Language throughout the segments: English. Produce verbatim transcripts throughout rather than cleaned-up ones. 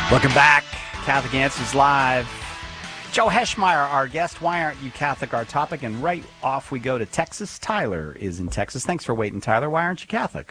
Welcome back. Catholic Answers Live. Joe Heschmeyer, our guest. Why aren't you Catholic? Our topic. And right off we go to Texas. Tyler is in Texas. Thanks for waiting, Tyler. Why aren't you Catholic?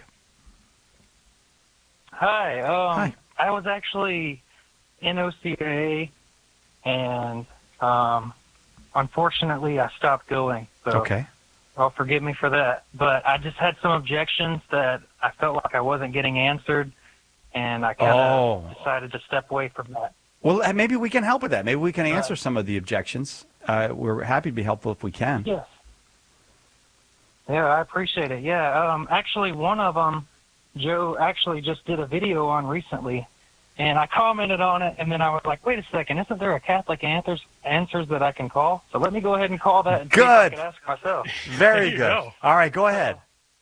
Hi. Um, Hi. I was actually in O C A, and um, unfortunately I stopped going. So, Okay. well, forgive me for that. But I just had some objections that I felt like I wasn't getting answered, and I kind of Oh. decided to step away from that. Well, maybe we can help with that. Maybe we can answer Uh, some of the objections. Uh, we're happy to be helpful if we can. Yes. Yeah, I appreciate it. Yeah, um, actually, one of them, Joe actually just did a video on recently, and I commented on it, and then I was like, wait a second, isn't there a Catholic answers answers that I can call? So let me go ahead and call that and see if I Good. can ask myself. Very you good. go. All right, go ahead.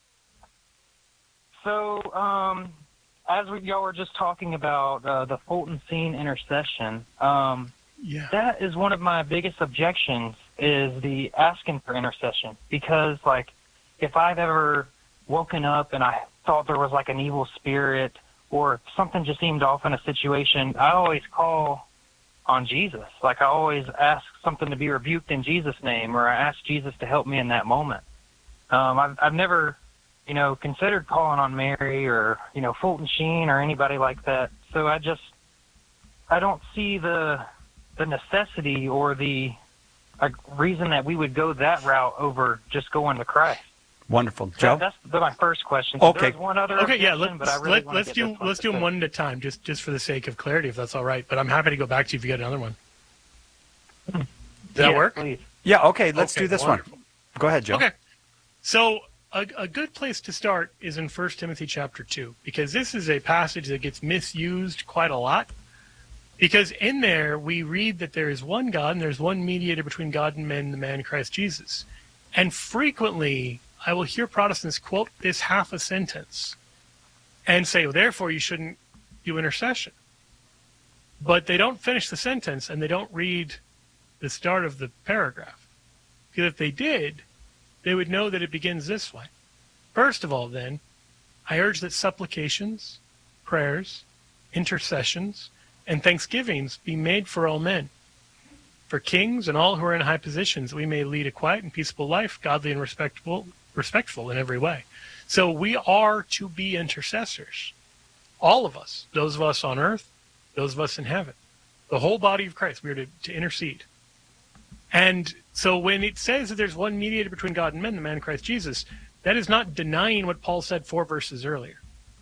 So, um, as we y'all were just talking about uh, the Fulton Scene intercession, um, Yeah. that is one of my biggest objections is the asking for intercession, because like if I've ever woken up and I thought there was like an evil spirit or something just seemed off in a situation, I always call on Jesus. Like I always ask something to be rebuked in Jesus' name, or I ask Jesus to help me in that moment. Um, I've, I've never, you know, considered calling on Mary or, you know, Fulton Sheen or anybody like that. So I just, I don't see the the necessity or the uh, reason that we would go that route over just going to Christ. Wonderful. So Joe? that's the, my first question. So Okay. There's one other Okay, yeah, objection, let's but I really let, wanna let's get do this one let's do them specific. one at a time, just just for the sake of clarity, if that's all right. But I'm happy to go back to you if you get another one. Does that Yeah, work? Please. Yeah, okay, let's Okay, do this wonderful. one. Go ahead, Joe. Okay. So a, a good place to start is in First Timothy chapter two, because this is a passage that gets misused quite a lot. Because in there we read that there is one God and there's one mediator between God and men, the man Christ Jesus. And frequently I will hear Protestants quote this half a sentence and say, well, therefore you shouldn't do intercession. But they don't finish the sentence and they don't read the start of the paragraph. Because if they did, they would know that it begins this way. First of all, then, I urge that supplications, prayers, intercessions, and thanksgivings be made for all men, for kings and all who are in high positions, that we may lead a quiet and peaceable life, godly and respectable, respectful in every way. So we are to be intercessors. All of us, those of us on earth, those of us in heaven, the whole body of Christ, we are to, to intercede. And so when it says that there's one mediator between God and men, the man Christ Jesus, that is not denying what Paul said four verses earlier.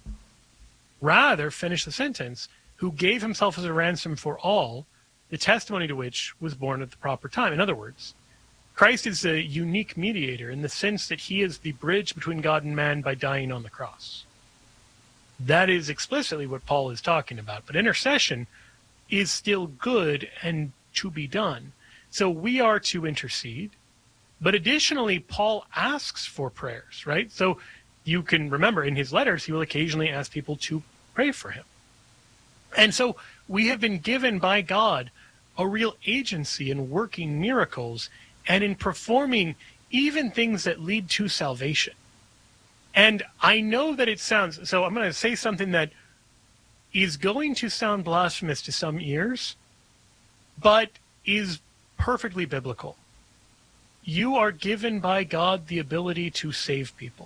Rather, finish the sentence, who gave himself as a ransom for all, the testimony to which was born at the proper time. In other words, Christ is a unique mediator in the sense that he is the bridge between God and man by dying on the cross. That is explicitly what Paul is talking about. But intercession is still good and to be done. So we are to intercede. But additionally, Paul asks for prayers, right? So you can remember in his letters, he will occasionally ask people to pray for him. And so we have been given by God a real agency in working miracles and in performing even things that lead to salvation. And I know that it sounds, so I'm going to say something that is going to sound blasphemous to some ears, but is perfectly biblical. You are given by God the ability to save people.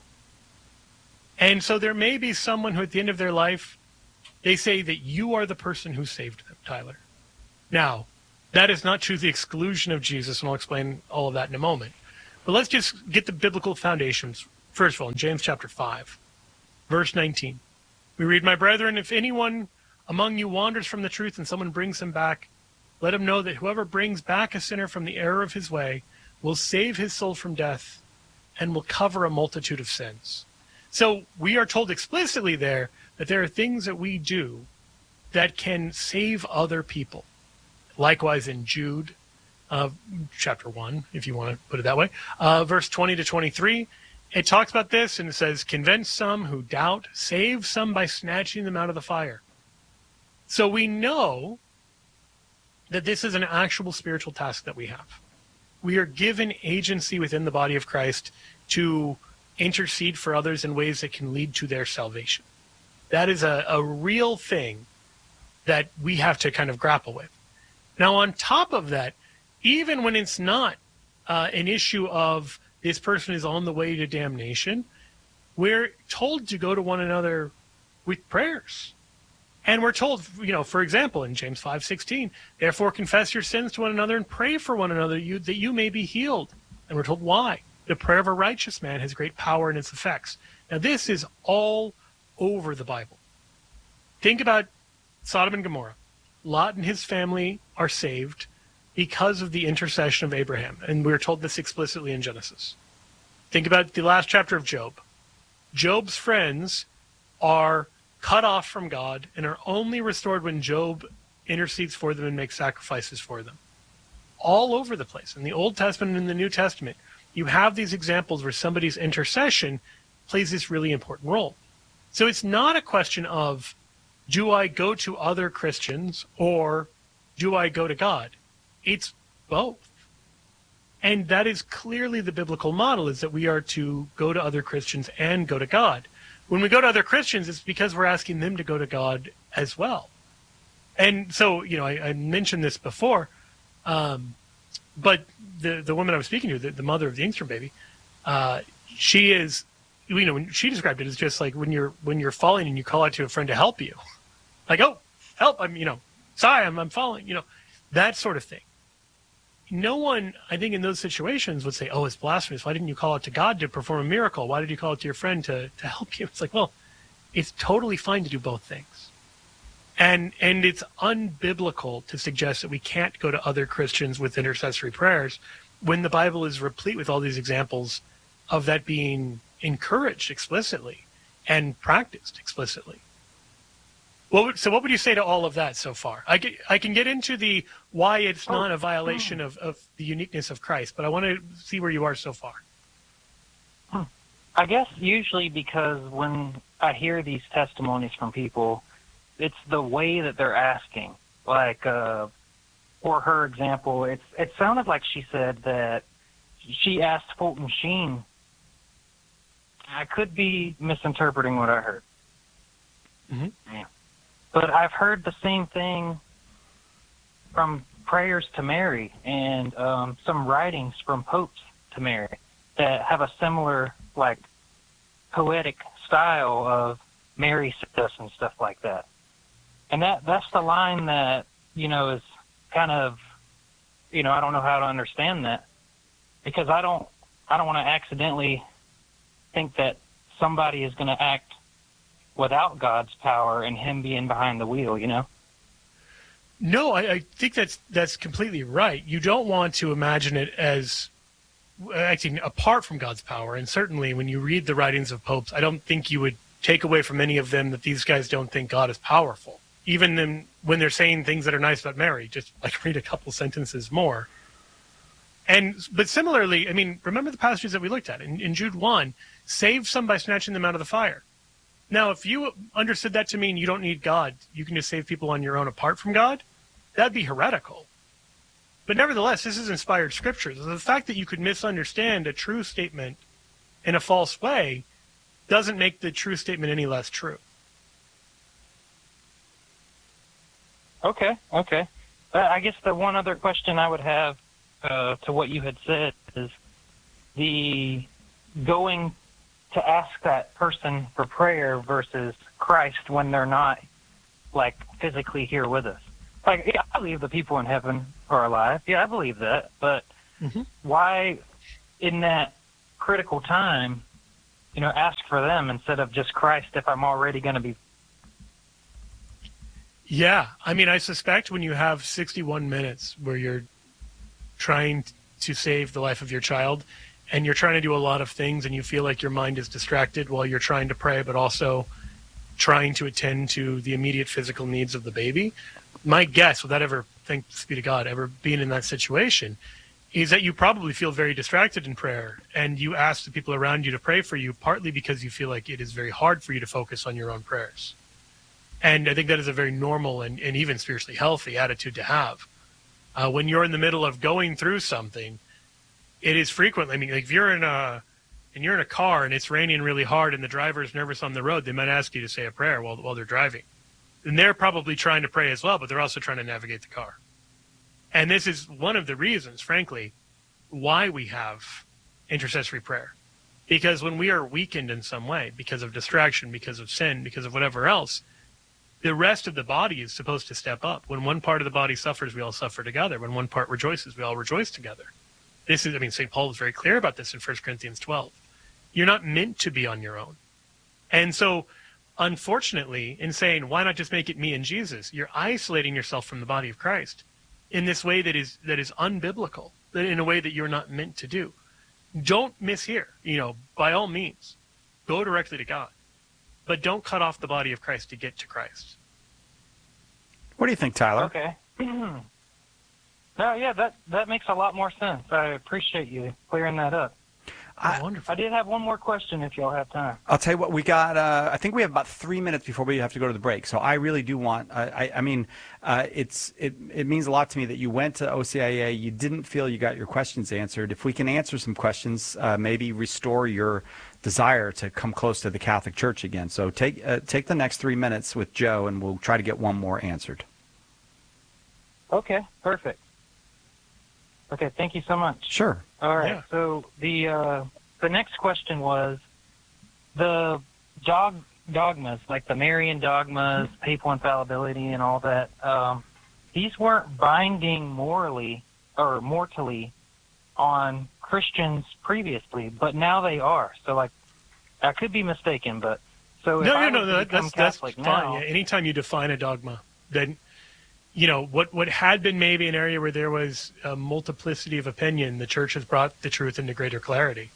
And so there may be someone who at the end of their life, they say that you are the person who saved them, Tyler. Now, that is not to the exclusion of Jesus, and I'll explain all of that in a moment. But let's just get the biblical foundations. First of all, in James chapter five, verse nineteen, we read, "My brethren, if anyone among you wanders from the truth and someone brings him back, let him know that whoever brings back a sinner from the error of his way will save his soul from death and will cover a multitude of sins." So we are told explicitly there that there are things that we do that can save other people. Likewise in Jude, uh, chapter one, if you want to put it that way, uh, verse twenty to twenty-three, it talks about this and it says, "Convince some who doubt, save some by snatching them out of the fire." So we know that this is an actual spiritual task that we have. We are given agency within the body of Christ to intercede for others in ways that can lead to their salvation. That is a, a real thing that we have to kind of grapple with. Now, on top of that, even when it's not uh, an issue of this person is on the way to damnation, we're told to go to one another with prayers. And we're told, you know, for example, in James five sixteen, therefore confess your sins to one another and pray for one another you, that you may be healed. And we're told why. The prayer of a righteous man has great power in its effects. Now, this is all over the Bible. Think about Sodom and Gomorrah. Lot and his family are saved because of the intercession of Abraham. And we're told this explicitly in Genesis. Think about the last chapter of Job. Job's friends are cut off from God and are only restored when Job intercedes for them and makes sacrifices for them. All over the place. In the Old Testament and in the New Testament, you have these examples where somebody's intercession plays this really important role. So it's not a question of, do I go to other Christians or do I go to God? It's both. And that is clearly the biblical model, is that we are to go to other Christians and go to God. When we go to other Christians, it's because we're asking them to go to God as well. And so, you know, I, I mentioned this before, um, but the the woman I was speaking to, the, the mother of the Engstrom baby, uh, she is, you know, she described it as just like when you're when you're falling and you call out to a friend to help you, like, oh, help! I'm, you know, sorry, I'm I'm falling, you know, that sort of thing. No one, I think, in those situations would say, oh, it's blasphemous. Why didn't you call out to God to perform a miracle? Why did you call out to your friend to, to help you? It's like, well, it's totally fine to do both things. And and it's unbiblical to suggest that we can't go to other Christians with intercessory prayers when the Bible is replete with all these examples of that being encouraged explicitly and practiced explicitly. What would, so what would you say to all of that so far? I, get, I can get into the why it's not a violation of, of the uniqueness of Christ, but I want to see where you are so far. I guess usually because when I hear these testimonies from people, it's the way that they're asking. Like, uh, for her example, it's, it sounded like she said that she asked Fulton Sheen. I could be misinterpreting what I heard. Mm-hmm. Yeah. But I've heard the same thing from prayers to Mary and um, some writings from popes to Mary that have a similar, like, poetic style of Mary says and stuff like that. And that that's the line that, you know, is kind of, you know, I don't know how to understand that, because I don't I don't want to accidentally think that somebody is going to act without God's power and him being behind the wheel, you know? No, I, I think that's that's completely right. You don't want to imagine it as acting apart from God's power. And certainly when you read the writings of popes, I don't think you would take away from any of them that these guys don't think God is powerful. Even then, when they're saying things that are nice about Mary, just like read a couple sentences more. And but similarly, I mean, remember the passages that we looked at in, in Jude one, save some by snatching them out of the fire. Now, if you understood that to mean you don't need God, you can just save people on your own apart from God, that'd be heretical. But nevertheless, this is inspired scripture. The fact that you could misunderstand a true statement in a false way doesn't make the true statement any less true. Okay, okay. Uh, I guess the one other question I would have uh, to what you had said is the going to ask that person for prayer versus Christ when they're not, like, physically here with us. Like, yeah, I believe the people in heaven are alive. Yeah, I believe that. But mm-hmm. why, in that critical time, you know, ask for them instead of just Christ if I'm already going to be? Yeah, I mean, I suspect when you have sixty-one minutes where you're trying to save the life of your child, and you're trying to do a lot of things, and you feel like your mind is distracted while you're trying to pray, but also trying to attend to the immediate physical needs of the baby, my guess, without ever, thanks be to God, ever being in that situation, is that you probably feel very distracted in prayer, and you ask the people around you to pray for you, partly because you feel like it is very hard for you to focus on your own prayers. And I think that is a very normal and, and even spiritually healthy attitude to have. Uh, when you're in the middle of going through something, it is frequently, I mean, like if you're in a, and you're in a car and it's raining really hard and the driver is nervous on the road, they might ask you to say a prayer while while they're driving. And they're probably trying to pray as well, but they're also trying to navigate the car. And this is one of the reasons, frankly, why we have intercessory prayer. Because when we are weakened in some way, because of distraction, because of sin, because of whatever else, the rest of the body is supposed to step up. When one part of the body suffers, we all suffer together. When one part rejoices, we all rejoice together. This is, I mean, Saint Paul is very clear about this in First Corinthians twelve. You're not meant to be on your own. And so, unfortunately, in saying, why not just make it me and Jesus, you're isolating yourself from the body of Christ in this way that is that is unbiblical, that in a way that you're not meant to do. Don't mishear, you know, by all means, go directly to God. But don't cut off the body of Christ to get to Christ. What do you think, Tyler? Okay. No, yeah, that, that makes a lot more sense. I appreciate you clearing that up. I, Oh, wonderful. I did have one more question if y'all have time. I'll tell you what, we got, uh, I think we have about three minutes before we have to go to the break. So I really do want, uh, I, I mean, uh, it's it, it means a lot to me that you went to O C I A, you didn't feel you got your questions answered. If we can answer some questions, uh, maybe restore your desire to come close to the Catholic Church again. So take uh, take the next three minutes with Joe, and we'll try to get one more answered. Okay, perfect. Okay, thank you so much. Sure. All right. Yeah. So the uh, the next question was the dog dogmas, like the Marian dogmas, papal infallibility, and all that. Um, these weren't binding morally or mortally on Christians previously, but now they are. So, like, I could be mistaken, but so if No, I no, was no, to that, become that's, that's Catholic fine. now, Yeah, anytime you define a dogma, then, you know, what, what had been maybe an area where there was a multiplicity of opinion, the church has brought the truth into greater clarity.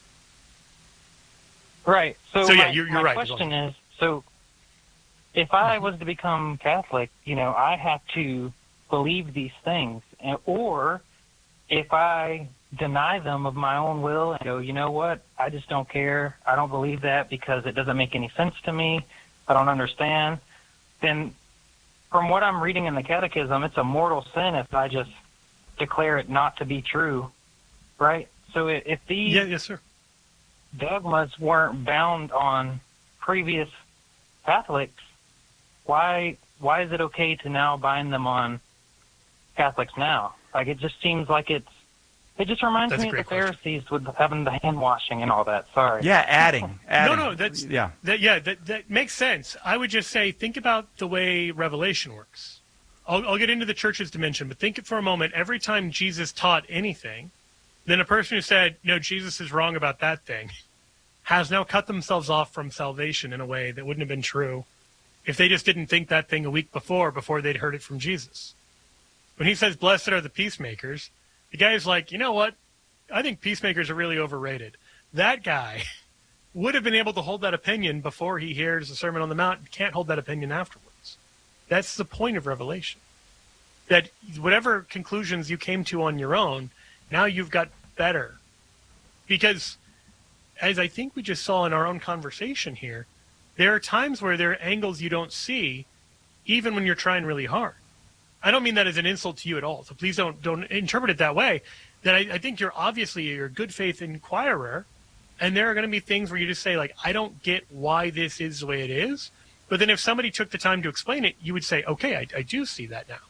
right? So, So, yeah, my, you're- you're my right. question is, so if I was to become Catholic, you know, I have to believe these things, and, or if I deny them of my own will and go, you know what, I just don't care, I don't believe that because it doesn't make any sense to me, I don't understand, then from what I'm reading in the Catechism, it's a mortal sin if I just declare it not to be true, right? So i- if these Yeah, yes, sir. dogmas weren't bound on previous Catholics, why why is it okay to now bind them on Catholics now? Like, it just seems like it's, it just reminds That's a me of the great question. Pharisees with having the hand washing and all that. Sorry. Yeah, adding. adding. No, no, that's yeah. that. Yeah, that that makes sense. I would just say, think about the way Revelation works. I'll, I'll get into the church's dimension, but think for a moment. Every time Jesus taught anything, then a person who said, "No, Jesus is wrong about that thing," has now cut themselves off from salvation in a way that wouldn't have been true if they just didn't think that thing a week before, before they'd heard it from Jesus. When he says, "Blessed are the peacemakers," the guy's like, you know what? I think peacemakers are really overrated. That guy would have been able to hold that opinion before he hears the Sermon on the Mount. Can't hold that opinion afterwards. That's the point of Revelation. That whatever conclusions you came to on your own, now you've got better. Because, as I think we just saw in our own conversation here, there are times where there are angles you don't see, even when you're trying really hard. I don't mean that as an insult to you at all, so please don't don't interpret it that way. That I, I think you're obviously you're a good faith inquirer, and there are going to be things where you just say, like, I don't get why this is the way it is, but then if somebody took the time to explain it, you would say, okay, I, I do see that now.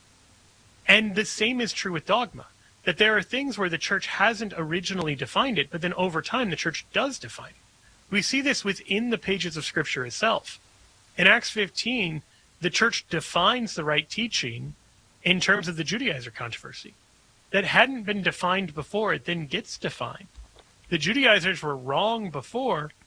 And the same is true with dogma, that there are things where the church hasn't originally defined it, but then over time the church does define it. We see this within the pages of Scripture itself. In Acts fifteen, the church defines the right teaching in terms of the Judaizer controversy. That hadn't been defined before, it then gets defined. The Judaizers were wrong before,